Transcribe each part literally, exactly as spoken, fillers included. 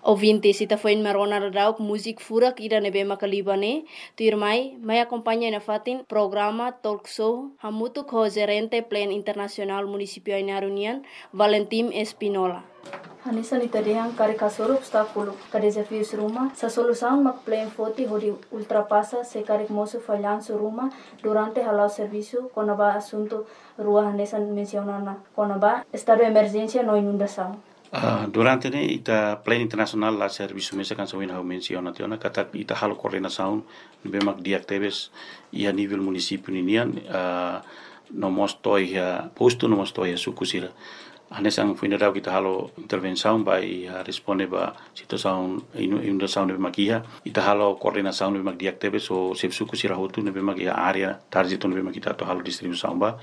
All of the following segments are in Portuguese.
Ouvintes, ita foi marona radau música furak ida nebe makalibane, tu irmai, mai acompanha na fatin programa talk show hamutu ko gerente plan internacional municipio Ainaro Union, Valentim Espinola. Hanisa ni tadihan kari kasoro obstáculo, ka desafios ruma, sa solução mak plan foti hodi ultrapassa se kari moço falhanço ruma durante halau serviço konaba assunto rua hanesa mencionana konaba estado de emergência no inundação. Uh, durante ne ita plan internacional la serviço mesa kan sawin hau menciona tiona kata ita halo coordenação bemak diactebes ia nível município ninian uh, no mostoi ya posto no mostoi ya sukusira anesang funeral kita halo intervenção by uh, responde ba situação inundação bemak ia ita halo coordenação bemak diactebes so sep sukusira hotu bemak ia area target no bemak kita to halo distribuição ba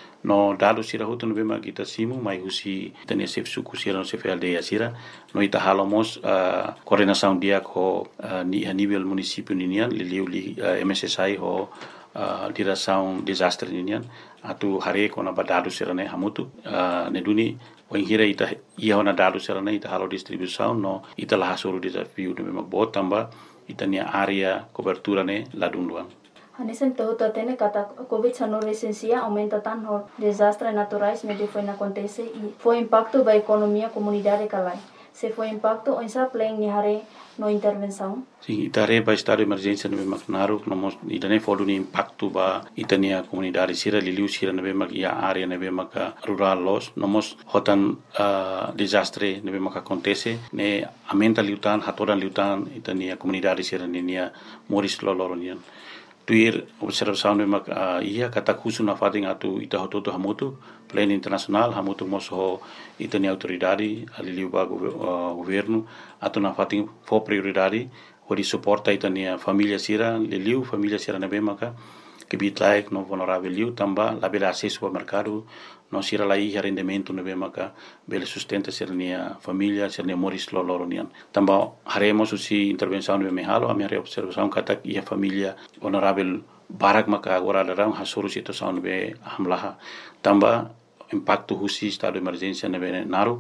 no dado sira hutu no bema kita simu mai husi tania sef suku sira no sef aldea sira no ita halomos uh, coordenação dia ko uh, ni a nível município ninian liliu li uh, M S S I ho uh, direção desastre ninian atu hare ko na badado sira ne hamutu uh, ne duni wenghira ita ia na dado sira ne ita halo distribuição no ita la hasuru desafio no bema botamba ita nia area cobertura ne ladunduan. Hanesen todo atene kata COVID sano recensia aumenta tanto desastres naturais medio foi acontece e foi impacto ba economia comunidade calai. Se foi impacto onsa plan ni hare no intervenção. Sim, itare ba estado de emergência no Macnaro, no idane fodu ni impacto ba itania comunidade sira liliu sira no bemak ia area no bemak rural los, nomos hotan uh, desastre no bemak acontece ne aumenta liutan hatoran liutan itania comunidade sira ninia moris loloronian. Tuir observação de mak uh, ia kata kusu na fating atu ita hototo hamutu plan internacional hamutu moso itani autoridade aliliu ba uh, governo atu na fating fo prioridade hori suporta itani família sira liliu família sira na bemaka que bitlaik no vulnerável liu tamba la bela acesso ao mercado no sira la ia rendimento no bemaka bela sustenta sernia família sernia moris loloronian tamba haremos usi intervenção no mehalo a minha observação kata ia família vulnerável barak maka agora darang hasuru situação no be hamlaha tamba impacto husi estado de emergência no be naru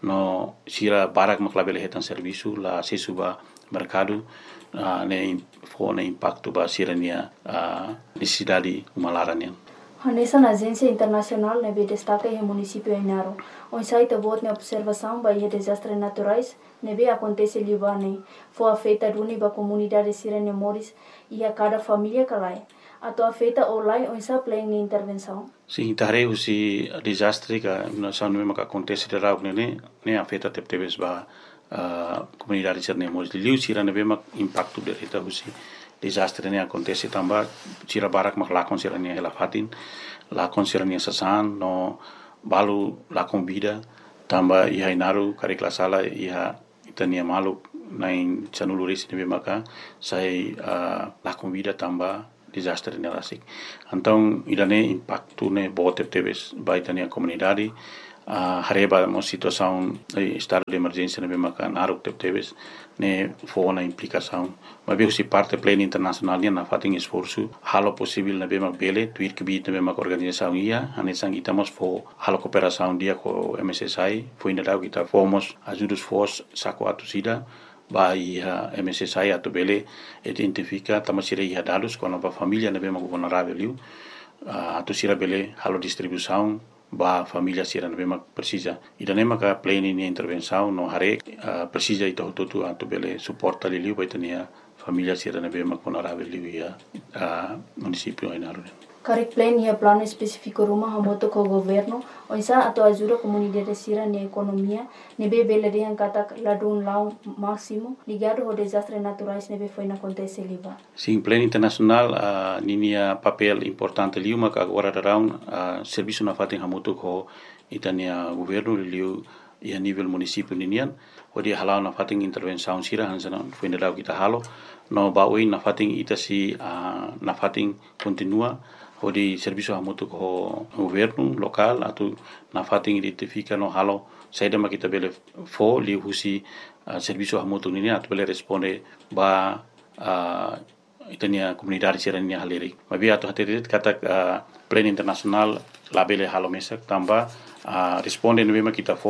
no sira barak makla bela hetan serviço la acesso ba mercado uh, ne fo ne impacto ba sirania uh, necessidade umalaranian. Hanesa na agência internacional nebe destaca em município Ainaro. On site bot na observação ba e desastres naturais nebe acontece libane. Foi afeta duni ba comunidade sirene moris e a cada família calai. Ato afeta online on sa plan ni intervenção. Sim, tare usi desastre ka na sa no me acontece de rau ne ne afeta teptebes ba Uh, comunidade sirne moris liu sira nebe mak impacto de reta husi desastre ne acontece tamba sira barak mak lakon sira ne hela fatin lakon sira ne sasan no balu lakon vida tamba iha inaru kari klasala iha itania malu nain chanuluris nebe maka sai uh, lakon vida tamba desastre ne rasik então idane impacto ne bote tebes baitania comunidade Uh, hareba mo situação eh, estado de emergência na bemaka naruk tebes ne fo na implicação mas bem se parte pleno internacional na fating esforço halo possível na bemak bele tuir que bit na bemak organização ia anesang itamos fo halo cooperação dia com M S S I foi ainda dau kita fomos ajudos fos saco atusida ba ia M S S I atu bele identifica tamasira ia dados com a família na bemak vulnerável uh, atusira bele halo distribuição ba família sira na bema precisa ida nema ka plane ni intervenção no hare uh, precisa ita tutu atu bele suporta liliu ba itania família sira na bema vulnerável liu ia uh, município Ainaro. Karik plan ia plano específico rumah hamoto ko governo onsa ato ajuda comunidade sira ni economia nebe bele dia kata ladun lau máximo ligado ao desastre naturais nebe foi na acontece liba. Sim, plano internacional uh, ninia papel importante liu maka agora darão uh, serviço na fatin hamoto ko itania governo liu ia nível município ninian odi halau na fatin intervenção sira hansana foi na kita halo no baui na fatin ita si uh, na fatin continua odi serviço hamoto ko governo local atu na fatin identifica no halo saida makita bele fo li husi uh, serviço hamoto nini atu bele responde ba uh, itania comunidade sirania haleri mabi atu haterit kata uh, plan internacional labele halo mesak tamba uh, responde no bema kita fo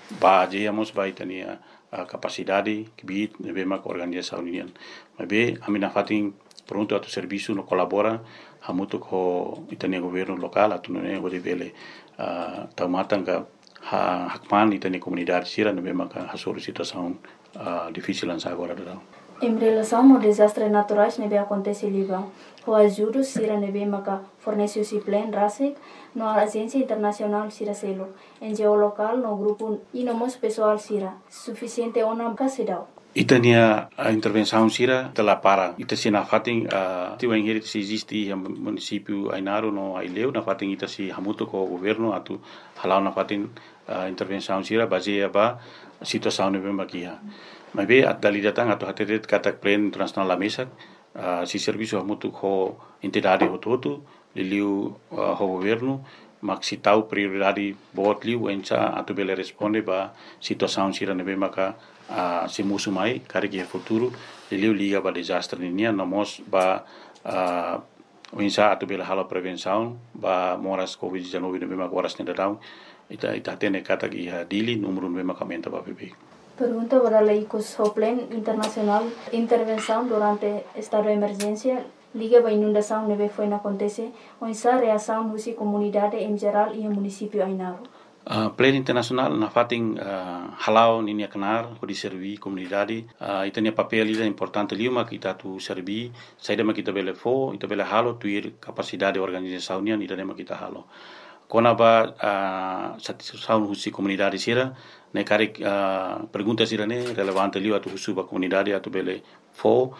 ba jeyamos ba itania uh, capacidade que bit nebe mak organização unian. Mas be amina fatin pronto atu serviço no colabora hamutu ko itania governo local atu ne gode vele uh, taumatanga ha hakman itania comunidade sira nebe mak hasoro situação uh, difícil lança agora da. Em relação aos desastres naturais nebe acontece liba, o ajuda sira nebe maka fornece o plan rasik no agência internacional sira selo, em geolocal no grupo e no mos pessoal sira, suficiente ona kasidau. Itania a intervenção sira tela para ita sina fating a tiu engeri se existe o município Ainaro no Aileu na fating ita si hamuto ko governo atu halau na fating a intervenção sira baseia ba situação nebe makia. Mas be at dali datang atau hatetet katak plan internasional la mesa uh, si serviço hamutu ho entidade hototu liliu uh, ho governo mak si tau prioridade bot liu encha atu bele responde ba situação sira nebe maka uh, si musu mai kare ki futuro liliu liga ba desastre ninia nomos ba uh, encha atu bele halo prevenção ba moras covid dezenove nebe maka waras nedadau ita ita tene katak iha dili numero nebe maka menta ba bebe. Pergunta para la I C O S o Plan Internacional Intervenção durante estado de emergência liga a inundação neve foi na acontece ou essa reação da comunidade em geral e o município Ainaro. Uh, Plan Internacional na fating uh, halau ninia kenar di servi comunidade uh, itania papel ida importante liuma kita tu servi saida ma kita bele fo ita bele halo tuir capacidade organização nia ida ma kita halo kona ba uh, satisfação husi comunidade sira ne kare uh, pergunta sira ne relevante liu atu husu ba comunidade atu bele fo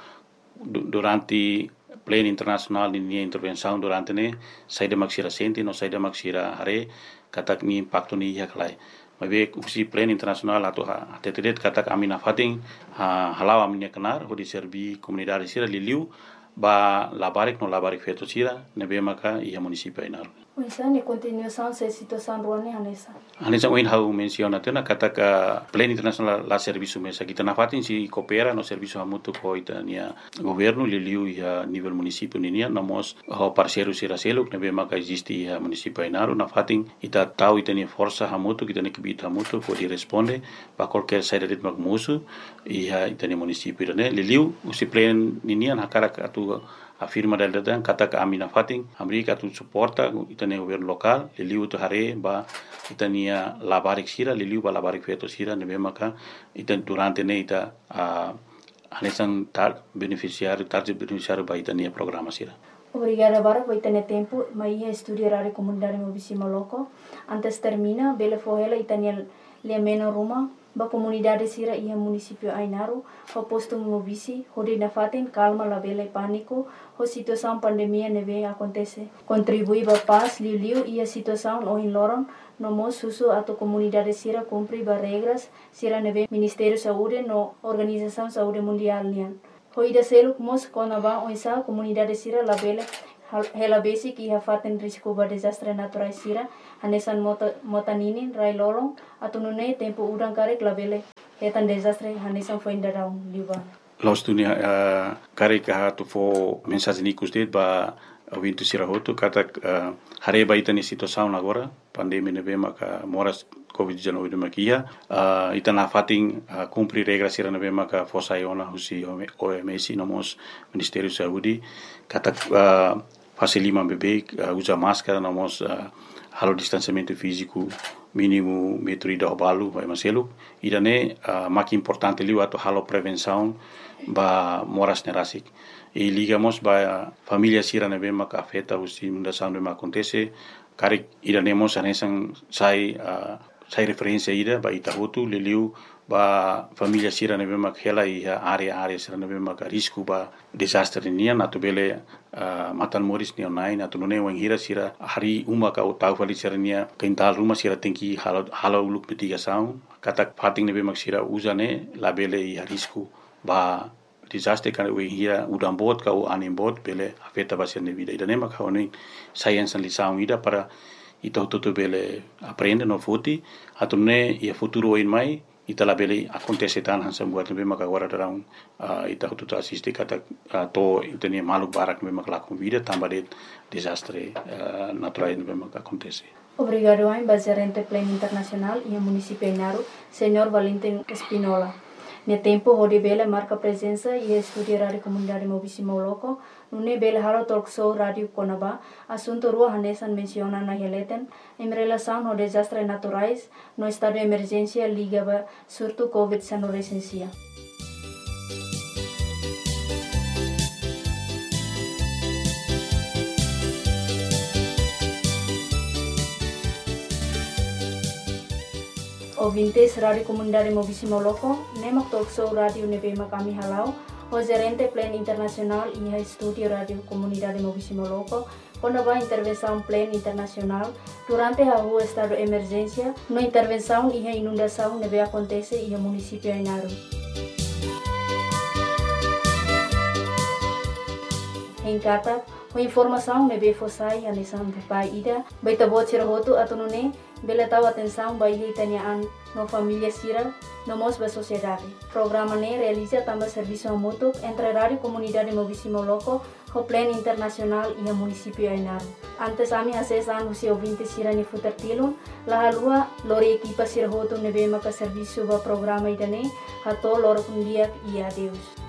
durante plan internacional ni intervenção durante ne saida maksira senti no saida maksira hare katak ni impacto ni ya kalai mabe husi plan internacional atu ha tetedet katak amina fating ha halau aminya kenar ho di servi comunidade sira liliu ba labarik no labarik feto sira nebe maka ia município Ainaro. Oisa ne continuação se situação ruane hanesa. Hanesa oin hau menciona tena kata ka plan internacional la serviço mesa kita na fatin si coopera no serviço hamutu ko itania governo liliu ia nível município ninia namos ho parceiro sira selo nebe maka existe ia município Ainaro na fatin ita tau itania força hamutu kita ne kibita hamutu ko di responde ba qualquer saída de magmusu ia itania município ne liliu usi plan ninia na cara atu afirma del dan kata ka amina fating amerika tu suporta itania governo local liliu tu hare ba itania labarik sira liliu ba labarik feto sira nebe maka itan durante ne ita uh, anesan tar beneficiário target beneficiário ba itania programa sira. Obrigada bara por tener tempo mai estudiar a comunidade mobisima loco antes termina bele fohela itania le meno ruma ba comunidade sira ia município Ainaro ho posto mobisi hodi na faten calma la bele pânico ho situação pandemia neve acontece contribui ba paz liu liu ia situação o in loron no mo susu ato comunidade sira cumpri ba regras sira neve Ministério Saúde no Organização Saúde Mundial nian ho ida selo mos kona ba o isa comunidade sira la bele hela basic ia faten risco ba desastre natural sira hanesan mota motaninin rai lolong atau nune tempo udang karek labele hetan desastre hanesan foi indarau liban los dunia uh, karek ha tu fo mensagem ni kustet ba wintu sira hotu kata uh, hare ba itani situação agora pandemia neve maka moras covid dezenove de makia uh, itana fating uh, cumprir regras sira neve maka fosa iona husi O M S nomos Ministério Saúde kata uh, fase lima bebê uh, usa máscara nomos uh, halo distanciamento físico mínimo metro ida obalu vai maselo idane uh, mak importante liu ato halo prevenção ba moras nerasik e ligamos ba família sira neve mak afeta usi mundação de acontece kare idanemos anesan sai uh, sai referência ida ba itahutu leliu ba família sira neve mak hela ia area area sira neve mak risco ba desastre nian atu bele uh, matan moris ni online atu nune wang hira sira hari uma ka utau fali sira nia kental rumah sira tingki halo halo luk mitigação katak fating neve mak sira uzane la bele ia risco ba desastre kan we hira udam bot ka u anim bot bele afeta ba sira vida ida nema ka oni science lição ida para ito toto bele aprende no futi atu ne ia futuro in mai ita la bele acontece tan hansa buat nebe maka agora darão uh, ita tutu assiste kata uh, to itania maluk barak nebe maka la vida tamba de desastre uh, natural nebe maka acontece Obrigado a Gerente Pleno Internacional e a Município Inaru, Senhor Valentim Espinola. No tempo, onde Bela marca presença e estuda a rádio comunidade Mobisimo Loco, no Bela Halo Talk Show Rádio Conaba, assunto rua Hanesan menciona na releten, em relação ao desastres naturais, no estado de emergência ligado surto Covid dezenove recensia. Ouvintes Rádio Comunidade Mobisimo Loco, Nemak Talk Show Rádio Nebema kami halau, o Gerente Pleno Internacional e a Estúdio Rádio Comunidade Mobisimo Loco, quando a intervenção Pleno Internacional, durante a rua estado de emergência, no intervenção e a inundação neve acontece e o município Inaru. Em Qatar, a informação neve fossai a nisan pai ida, baita bot sirahoto atunune, bela tahu atenção bayi tanyaan no família sira, no mos ba sociedade. Programa ne realiza também serviço mútuo entre a Rádio Comunidade Mobisimo Loco, o Pleno Internacional e o município Inaru. Antes ami acesan usi ouvinte sira ni futertilun, la halua lori equipa sirahoto neve maka serviço ba programa idane, hato loro kundiak e adeus.